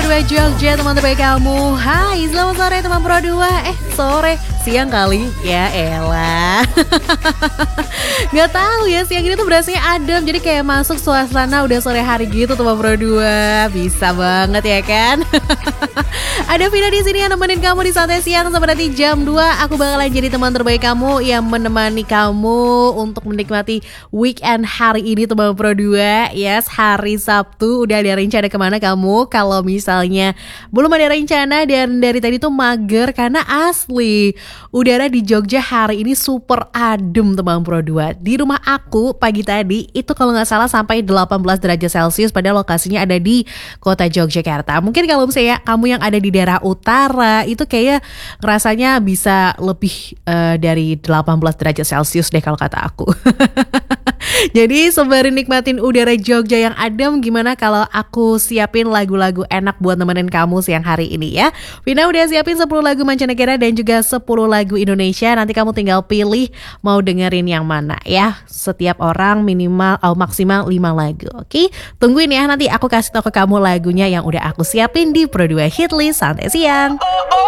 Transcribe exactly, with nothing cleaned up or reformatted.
dua Jogja, teman terbaik kamu. Hai, selamat sore teman Pro dua. Eh, sore, siang kali. Ya elah. Gak tahu ya, siang ini tuh berasanya adem. Jadi kayak masuk suasana udah sore hari gitu teman Pro dua. Bisa banget ya kan? Ada Vina di sini yang nemenin kamu di santai siang sampai nanti jam dua. Aku bakalan jadi teman terbaik kamu yang menemani kamu untuk menikmati weekend hari ini teman Pro dua. Yes, hari Sabtu. Udah ada rencana kemana kamu? Kalau misalnya belum ada rencana dan dari tadi tuh mager, karena asli udara di Jogja hari ini super adem teman Pro dua. Di rumah aku pagi tadi itu kalau nggak salah sampai delapan belas derajat Celcius, padahal lokasinya ada di kota Yogyakarta. Mungkin kalau misalnya kamu yang ada di daerah utara itu kayak rasanya bisa lebih uh, dari delapan belas derajat Celcius deh kalau kata aku. Jadi sembari nikmatin udara Jogja yang adem, gimana kalau aku siapin lagu-lagu enak buat nemenin kamu siang hari ini ya. Vina udah siapin sepuluh lagu mancanegara dan juga sepuluh lagu Indonesia. Nanti kamu tinggal pilih mau dengerin yang mana ya. Setiap orang minimal oh, maksimal lima lagu. Oke, tungguin ya, nanti aku kasih tau ke kamu lagunya yang udah aku siapin di Pro dua Hitlist Santai Siang.